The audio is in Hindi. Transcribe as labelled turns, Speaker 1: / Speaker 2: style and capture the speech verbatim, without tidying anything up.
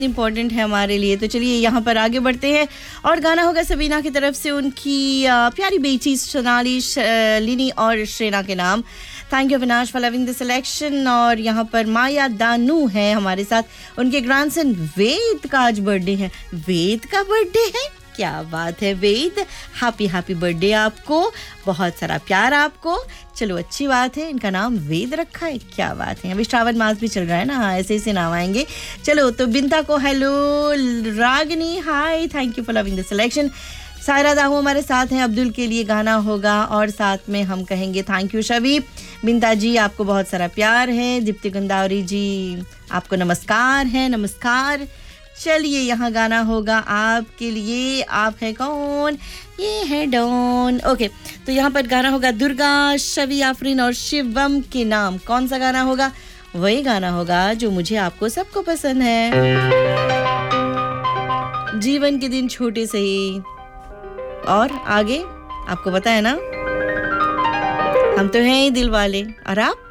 Speaker 1: इम्पोर्टेंट है हमारे लिए। तो चलिए यहाँ पर आगे बढ़ते हैं और गाना होगा सबीना की तरफ से उनकी आ, प्यारी बेटी सोनाली, लिनी और श्रेना के नाम। Thank you Avinash for loving the selection. और यहाँ पर माया दानू है हमारे साथ, उनके ग्रैंडसन वेद का आज बर्थडे है। वेद का बर्थडे है, क्या बात है वेद, हैप्पी हैप्पी बर्थडे आपको, बहुत सारा प्यार आपको। चलो अच्छी बात है, इनका नाम वेद रखा है, क्या बात है। अभी श्रावण मास भी चल रहा है ना, ऐसे ऐसे नाम आएंगे। चलो तो बिंता को hello, Ragini hi, thank you for loving the selection. Saira दाहू हमारे साथ हैं, अब्दुल के लिए गाना होगा और साथ में हम कहेंगे थैंक यू शबी। बिंता जी आपको बहुत सारा प्यार है। दीप्ति गंदावरी जी आपको नमस्कार है, नमस्कार। चलिए यहाँ गाना होगा आपके लिए, आप है कौन, ये है डॉन। ओके तो यहाँ पर गाना होगा दुर्गा, शवि आफरीन और शिवम के नाम। कौन सा गाना होगा? वही गाना होगा जो मुझे आपको सबको पसंद है। जीवन के दिन छोटे से ही और आगे आपको पता है ना, हम तो हैं ही दिल वाले। और आप